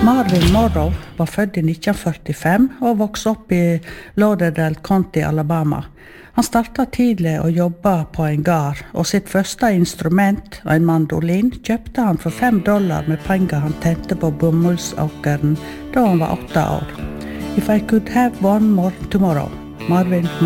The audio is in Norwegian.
Marvin Morrow var født i 1945 og vokste opp i Lauderdale County, Alabama. Han startet tidlig å jobbe på en gard, og sitt første instrument, en mandolin, kjøpte han for $5 med penger han tjente på bomullsåkeren da han var 8 år. If I could have one more tomorrow, Marvin